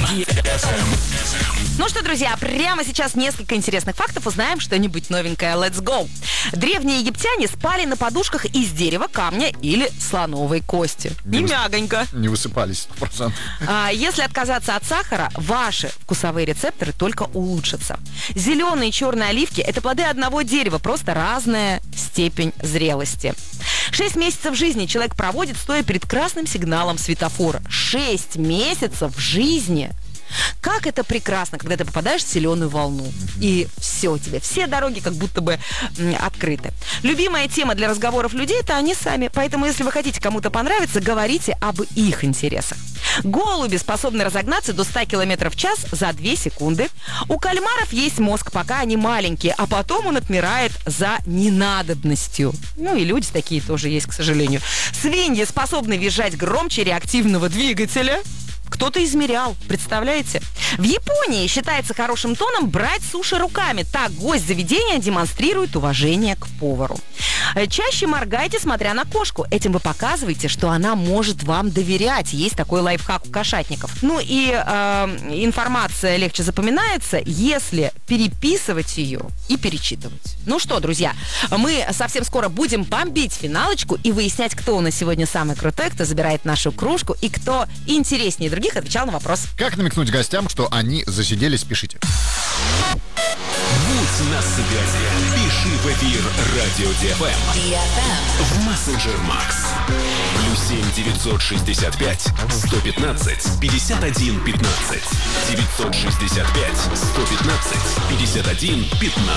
Ну что, друзья, прямо сейчас несколько интересных фактов, узнаем что-нибудь новенькое. Let's go! Древние египтяне спали на подушках из дерева, камня или слоновой кости. Не мягонько. Не высыпались 100%. Если отказаться от сахара, ваши вкусовые рецепторы только улучшатся. Зеленые и черные оливки – это плоды одного дерева, просто разная степень зрелости. 6 месяцев жизни человек проводит, стоя перед красным сигналом светофора. 6 месяцев жизни! Как это прекрасно, когда ты попадаешь в зеленую волну. И все тебе, все дороги как будто бы открыты. Любимая тема для разговоров людей – это они сами. Поэтому, если вы хотите кому-то понравиться, говорите об их интересах. Голуби способны разогнаться до 100 км в час за 2 секунды. У кальмаров есть мозг, пока они маленькие, а потом он отмирает за ненадобностью. Ну и люди такие тоже есть, к сожалению. Свиньи способны визжать громче реактивного двигателя. Кто-то измерял, представляете? В Японии считается хорошим тоном брать суши руками. Так гость заведения демонстрирует уважение к повару. Чаще моргайте, смотря на кошку. Этим вы показываете, что она может вам доверять. Есть такой лайфхак у кошатников. Ну и информация легче запоминается, если переписывать ее и перечитывать. Ну что, друзья, мы совсем скоро будем бомбить финалочку и выяснять, кто у нас сегодня самый крутой, кто забирает нашу кружку и кто интереснее других отвечал на вопрос. Как намекнуть гостям, что они засиделись, пишите. Будь на связи. Пиши в эфир Радио ДФМ. В мессенджер Макс. +7 965 115 51 15. 965 115 51 15.